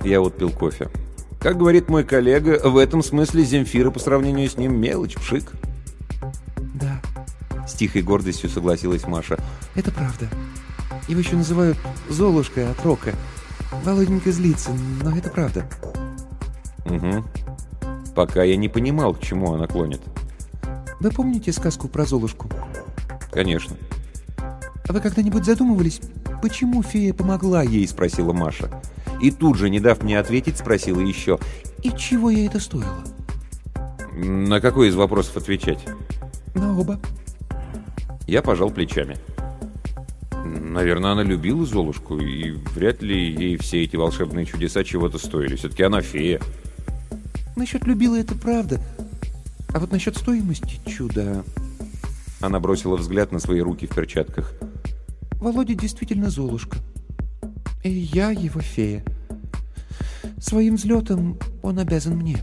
Я отпил кофе. Как говорит мой коллега, в этом смысле Земфира по сравнению с ним мелочь, пшик. Да, С тихой гордостью согласилась Маша. это правда. Его еще называют Золушкой от рока. Володенька злится, но это правда. Угу. Пока я не понимал, к чему она клонит. Вы помните сказку про Золушку? Конечно. А вы когда-нибудь задумывались, почему фея помогла ей? Спросила Маша. И тут же, не дав мне ответить, спросила еще. И чего ей это стоило? На какой из вопросов отвечать? На оба. Я пожал плечами. Наверное, она любила Золушку, и вряд ли ей все эти волшебные чудеса чего-то стоили. Все-таки она фея. Насчет любила это правда. А вот насчет стоимости чуда... Она бросила взгляд на свои руки в перчатках. Володя действительно Золушка. И я его фея. Своим взлетом он обязан мне.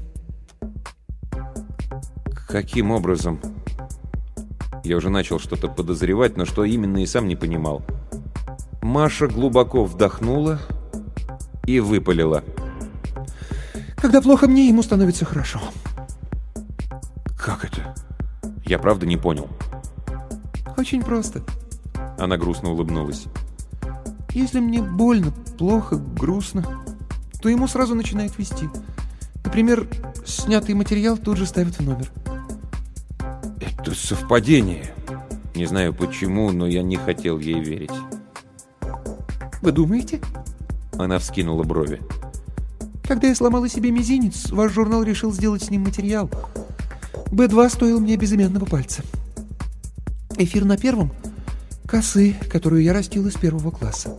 Каким образом? Я уже начал что-то подозревать, но что именно и сам не понимал. Маша глубоко вдохнула и выпалила. Когда плохо мне, ему становится хорошо. Как это? Я правда не понял. Очень просто. Она грустно улыбнулась. Если мне больно, плохо, грустно, то ему сразу начинает вести. Например, снятый материал тут же ставят в номер. Это совпадение. Не знаю почему, но я не хотел ей верить. Вы думаете? Она вскинула брови. Когда я сломала себе мизинец, ваш журнал решил сделать с ним материал. Б2 стоил мне безымянного пальца. Эфир на первом — косы, которую я растил из 1 класса.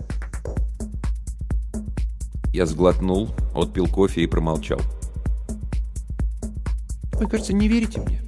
Я сглотнул, отпил кофе и промолчал. Вы, кажется, не верите мне.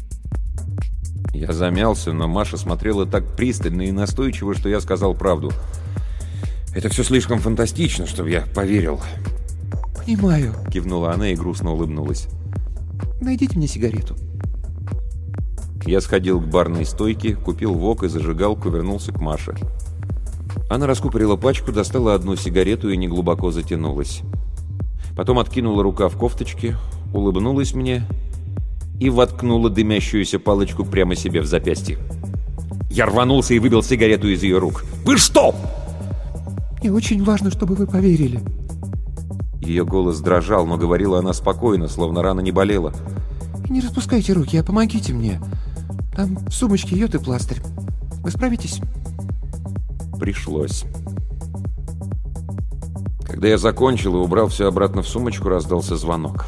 Я замялся, но Маша смотрела так пристально и настойчиво, что я сказал правду. Это все слишком фантастично, чтобы я поверил. «Понимаю», — кивнула она и грустно улыбнулась. «Найдите мне сигарету». Я сходил к барной стойке, купил вок и зажигалку, вернулся к Маше. Она раскупорила пачку, достала одну сигарету и неглубоко затянулась. Потом откинула рукав кофточки, улыбнулась мне и воткнула дымящуюся палочку прямо себе в запястье. Я рванулся и выбил сигарету из ее рук. «Вы что?» «Мне очень важно, чтобы вы поверили». Ее голос дрожал, но говорила она спокойно, словно рана не болела. «Не распускайте руки, а помогите мне. Там в сумочке йод и пластырь. Вы справитесь?» Пришлось. Когда я закончил и убрал все обратно в сумочку, раздался звонок.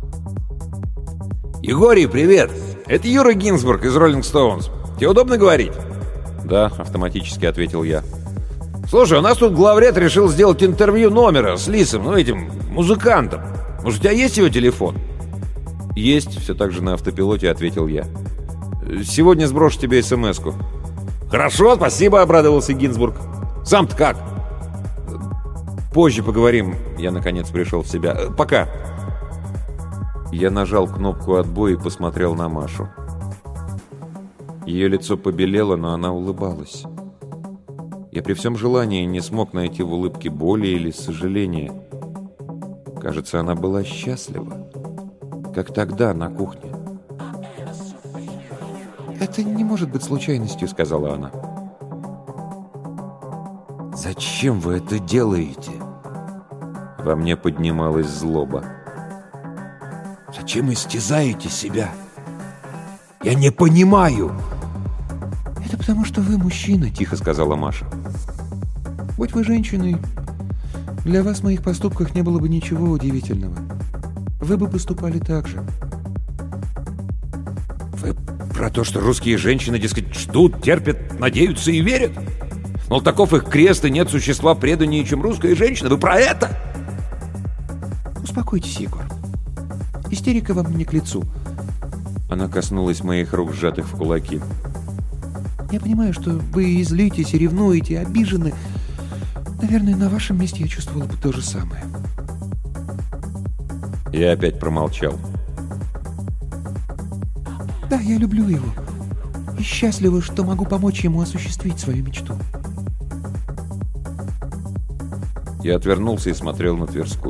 «Егорий, привет! Это Юра Гинзбург из Rolling Stones. Тебе удобно говорить?» «Да», — автоматически ответил я. «Слушай, у нас тут главред решил сделать интервью номера с Лисом, ну этим музыкантом. Может, у тебя есть его телефон?» «Есть», — все так же на автопилоте ответил я. «Сегодня сброшу тебе смс-ку». «Хорошо, спасибо», — обрадовался Гинзбург. «Сам-то как?» «Позже поговорим», — я наконец пришел в себя. «Пока». Я нажал кнопку отбоя и посмотрел на Машу. Ее лицо побелело, но она улыбалась. Я при всем желании не смог найти в улыбке боли или сожаления. Кажется, она была счастлива, как тогда на кухне. «Это не может быть случайностью», — сказала она. «Зачем вы это делаете?» Во мне поднималась злоба. «Зачем истязаете себя? Я не понимаю!» «Это потому, что вы мужчина», — тихо сказала Маша. «Будь вы женщиной, для вас в моих поступках не было бы ничего удивительного. Вы бы поступали так же». «Вы про то, что русские женщины, дескать, ждут, терпят, надеются и верят? Мол, таков их крест, и нет существа преданнее, чем русская женщина? Вы про это?» «Успокойтесь, Егор. Истерика вам не к лицу». Она коснулась моих рук, сжатых в кулаки. «Я понимаю, что вы и злитесь, и ревнуете, и обижены. Наверное, на вашем месте я чувствовала бы то же самое». Я опять промолчал. «Да, я люблю его. И счастлива, что могу помочь ему осуществить свою мечту». Я отвернулся и смотрел на Тверскую.